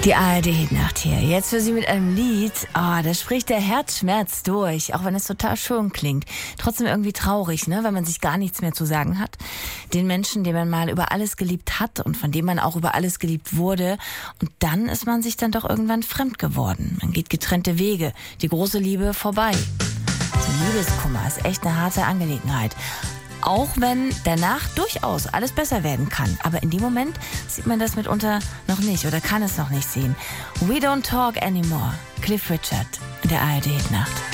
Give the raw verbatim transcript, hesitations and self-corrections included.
Die A R D-Hitnacht hier. Jetzt für Sie mit einem Lied. Ah, oh, da spricht der Herzschmerz durch. Auch wenn es total schön klingt. Trotzdem irgendwie traurig, ne? Wenn man sich gar nichts mehr zu sagen hat. Den Menschen, den man mal über alles geliebt hat und von dem man auch über alles geliebt wurde. Und dann ist man sich dann doch irgendwann fremd geworden. Man geht getrennte Wege. Die große Liebe vorbei. So Liebeskummer ist echt eine harte Angelegenheit. Auch wenn danach durchaus alles besser werden kann. Aber in dem Moment sieht man das mitunter noch nicht oder kann es noch nicht sehen. We Don't Talk Anymore. Cliff Richard in der A R D-Hitnacht.